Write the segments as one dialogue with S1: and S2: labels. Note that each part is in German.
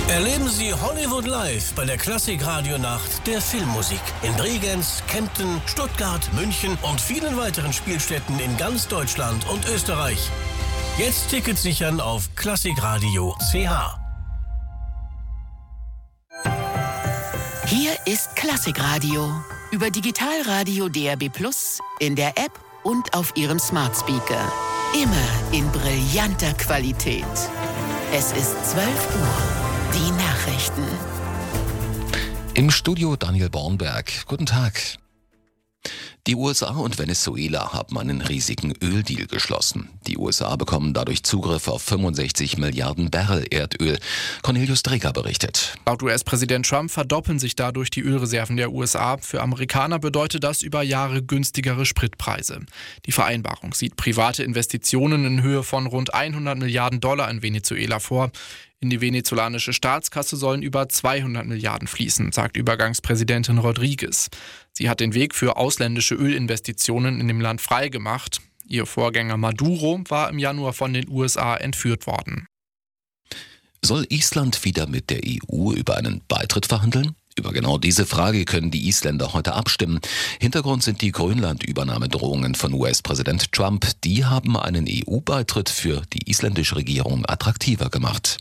S1: Erleben Sie Hollywood Live bei der Klassik-Radio-Nacht der Filmmusik in Bregenz, Kempten, Stuttgart, München und vielen weiteren Spielstätten in ganz Deutschland und Österreich. Jetzt Tickets sichern auf klassikradio.ch.
S2: Hier ist Klassikradio über Digitalradio DAB+, in der App und auf Ihrem Smart Speaker. Immer in brillanter Qualität. Es ist 12 Uhr. Die Nachrichten.
S3: Im Studio Daniel Bornberg. Guten Tag. Die USA und Venezuela haben einen riesigen Öldeal geschlossen. Die USA bekommen dadurch Zugriff auf 65 Milliarden Barrel Erdöl. Cornelius Dreger berichtet.
S4: Laut US-Präsident Trump verdoppeln sich dadurch die Ölreserven der USA. Für Amerikaner bedeutet das über Jahre günstigere Spritpreise. Die Vereinbarung sieht private Investitionen in Höhe von rund 100 Milliarden Dollar in Venezuela vor. In die venezolanische Staatskasse sollen über 200 Milliarden fließen, sagt Übergangspräsidentin Rodriguez. Sie hat den Weg für ausländische Ölinvestitionen in dem Land freigemacht. Ihr Vorgänger Maduro war im Januar von den USA entführt worden.
S3: Soll Island wieder mit der EU über einen Beitritt verhandeln? Über genau diese Frage können die Isländer heute abstimmen. Hintergrund sind die Grönland-Übernahmedrohungen von US-Präsident Trump. Die haben einen EU-Beitritt für die isländische Regierung attraktiver gemacht.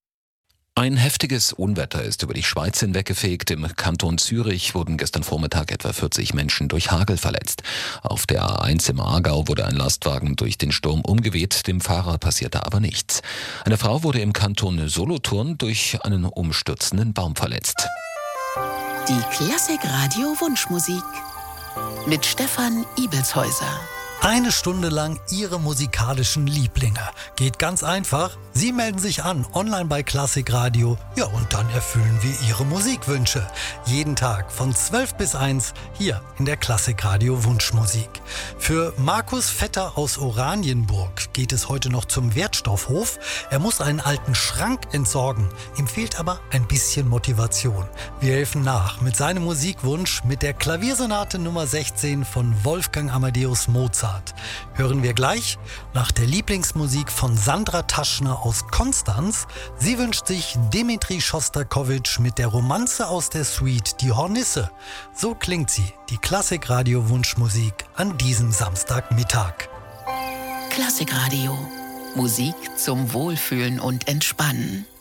S3: Ein heftiges Unwetter ist über die Schweiz hinweggefegt. Im Kanton Zürich wurden gestern Vormittag etwa 40 Menschen durch Hagel verletzt. Auf der A1 im Aargau wurde ein Lastwagen durch den Sturm umgeweht. Dem Fahrer passierte aber nichts. Eine Frau wurde im Kanton Solothurn durch einen umstürzenden Baum verletzt.
S2: Die Klassikradio Wunschmusik mit Stefan Ibelshäuser.
S5: Eine Stunde lang Ihre musikalischen Lieblinge. Geht ganz einfach. Sie melden sich an, online bei Klassikradio. Ja, und dann erfüllen wir Ihre Musikwünsche. Jeden Tag von 12 bis 1 hier in der Klassikradio Wunschmusik. Für Markus Vetter aus Oranienburg geht es heute noch zum Wertstoffhof. Er muss einen alten Schrank entsorgen. Ihm fehlt aber ein bisschen Motivation. Wir helfen nach mit seinem Musikwunsch mit der Klaviersonate Nummer 16 von Wolfgang Amadeus Mozart. Hören wir gleich nach der Lieblingsmusik von Sandra Taschner aus Konstanz. Sie wünscht sich Dimitri Schostakowitsch mit der Romanze aus der Suite Die Hornisse. So klingt sie, die Klassikradio Wunschmusik an diesem Samstagmittag.
S2: Klassikradio. Musik zum Wohlfühlen und Entspannen.